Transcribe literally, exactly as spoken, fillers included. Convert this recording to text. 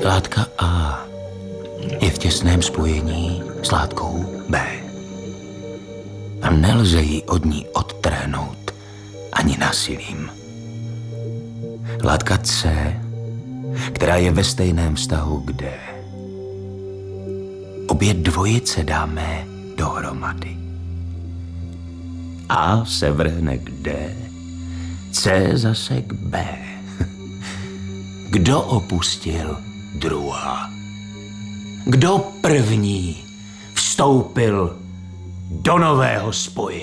Látka A je v těsném spojení s látkou B. A nelze ji od ní odtrhnout ani násilím. Látka C, která je ve stejném vztahu k D. Obě dvojice dáme dohromady. A se vrhne k D, C zase k B. Kdo opustil druhá? Kdo první vstoupil do nového spojení?